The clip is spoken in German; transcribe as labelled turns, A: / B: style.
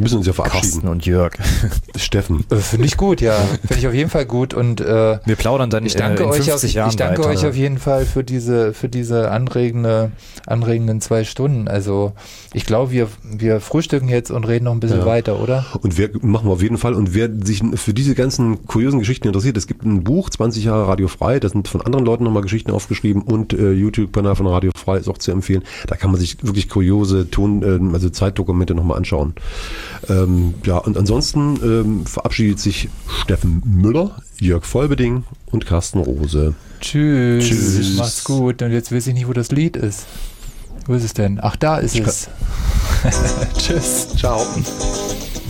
A: Wir müssen uns ja verabschieden.
B: Carsten und Jörg.
A: Steffen.
C: Finde ich gut, ja. Finde ich auf jeden Fall gut. Und
B: wir plaudern dann
C: ich danke
B: in 50 Jahren
C: Ich danke
B: weiter.
C: euch auf jeden Fall für diese anregenden 2 Stunden. Also ich glaube, wir frühstücken jetzt und reden noch ein bisschen weiter, oder?
A: Und machen wir auf jeden Fall. Und wer sich für diese ganzen kuriosen Geschichten interessiert, es gibt ein Buch, 20 Jahre Radio Frei, da sind von anderen Leuten nochmal Geschichten aufgeschrieben und YouTube-Kanal von Radio Frei ist auch zu empfehlen. Da kann man sich wirklich kuriose also Zeitdokumente nochmal anschauen. Und ansonsten verabschiedet sich Steffen Müller, Jörg Vollbeding und Carsten Rose.
C: Tschüss. Macht's gut. Und jetzt weiß ich nicht, wo das Lied ist. Wo ist es denn? Ach, da ist es. Tschüss.
A: Ciao.